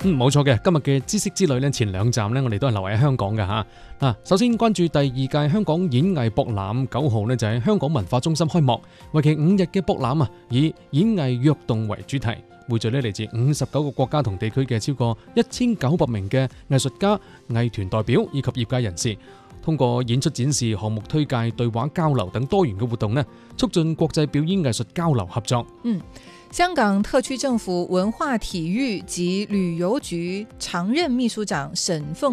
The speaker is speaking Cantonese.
冇錯嘅。今日嘅知識之旅呢，前2站呢，我哋都係留喺香港嘅吓。首先關注第2屆香港演藝博覽，9號呢就喺香港文化中心開幕，為期5日嘅博覽以演藝躍動為主題，匯聚呢嚟自59個國家同地區嘅超過1900名嘅藝術家、藝團代表以及業界人士，通過演出展示、項目推介、對話交流等多元嘅活動呢，促進國際表演藝術交流合作。 香港特區政府文化體育及旅遊局常任秘書長沈鳳